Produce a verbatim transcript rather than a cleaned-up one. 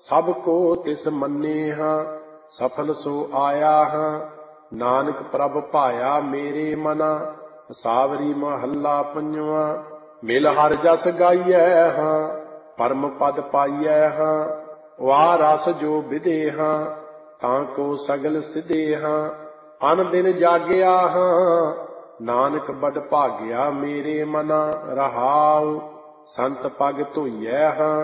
ਸਭ ਕੋ ਤਿਸ ਮੰਨੇ ਹਾਂ, ਸਫਲ ਸੋ ਆਇਆ ਹਾਂ। ਨਾਨਕ ਪ੍ਰਭ ਭਾਇਆ ਮੇਰੇ ਮਨਾ, ਸਾਵਰੀ ਮਹੱਲਾ ਪੰਜਵਾ। ਮਿਲ ਹਰ ਜਸ ਗਾਈਐ ਹਾਂ, ਪਰਮ ਪਦ ਪਾਈਐ ਹਾਂ। ਵਾ ਰਸ ਜੋ ਵਿਦੇ ਹਾਂ, ਤਾਂ ਕੋ ਸਗਲ ਸਿਧੇ ਹਾਂ। ਅਨ ਦਿਨ ਜਾਗਿਆ ਹਾਂ, ਨਾਨਕ ਬਡ ਭਾਗਿਆ ਮੇਰੇ ਮਨਾ। ਰਹਾਉ ਸੰਤ ਪਗ ਧੋਈਐ ਹਾਂ,